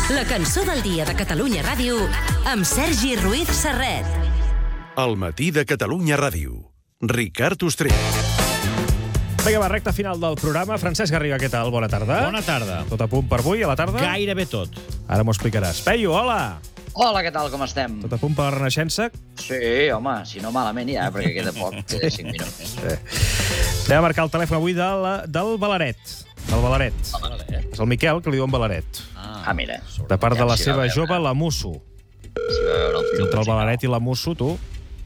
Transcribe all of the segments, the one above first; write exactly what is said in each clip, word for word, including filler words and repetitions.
La cançó del dia de Catalunya Ràdio amb Sergi Ruiz Serret. Al matí de Catalunya Ràdio. Ricard Ostrell. Vinga, va, recta final del programa. Francesc Garriga, què tal? Bona tarda. Bona tarda. Tot a punt per avui, a la tarda? Gairebé tot. Ara m'ho explicaràs. Peyu, hola! Hola, què tal, com estem? Tot a punt per la Renaixença? Sí, home, si no malament ja, perquè queda poc, queda cinc minuts. Sí. Anem a marcar el telèfon avui de la, del Balaret. Del Balaret. El Balaret? És el Miquel, que li diuen Balaret. Ah, mira. De part de la Si seva va veure- jove, la Musso. Si va veure el film Entre el Balaret i la Musso, tu...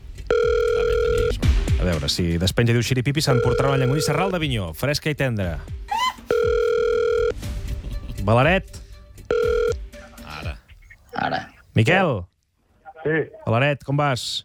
A veure, si despenja diu xiripipi, s'emportarà una llangonissa ral d'Avinyó, fresca i tendra. Balaret. Ara. Ara. Miquel. Sí, Balaret, com vas?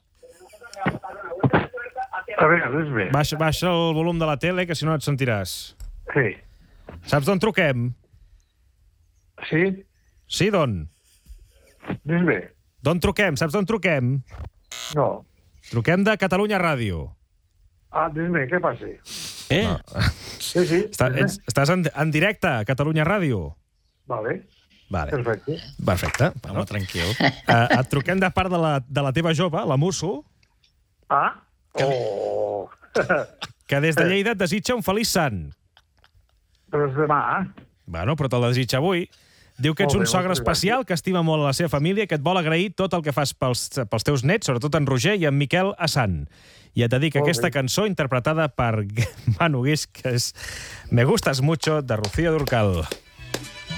a veure, res bé. Baixa, baixa el volum de la tele, que si no et sentiràs. Sí. Saps d'on truquem? Sí? Sí, d'on? Res bé. D'on truquem? Saps d'on truquem? No. Truquem de Catalunya Ràdio. Ah, res bé, què passa? Eh? Sí, sí. Està, res bé. ets, estàs en, en directe a Catalunya Ràdio? Vale, Vale. perfecte. Perfecte. Home, tranquil. Uh, et truquem de part de la, de la teva jove, la Musso, Ah? Oh! que des de Lleida et desitja un feliç sant. Però és demà, eh? Bueno, però te'l desitja avui. Diu que ets Molt un bé, sogre moltes especial, que estima molt a la seva família, que et vol agrair tot el que fas pels, pels teus nets, sobretot en Roger i en Miquel a Sant. I et dedica Molt aquesta bé. cançó interpretada per Manu Guix, que és Me gustas mucho, de Rocío Dúrcal.